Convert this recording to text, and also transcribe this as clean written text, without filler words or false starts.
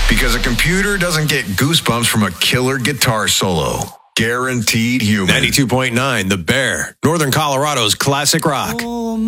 Because a computer doesn't get goosebumps from a killer guitar solo. Guaranteed human. 92.9 The Bear, Northern Colorado's classic rock.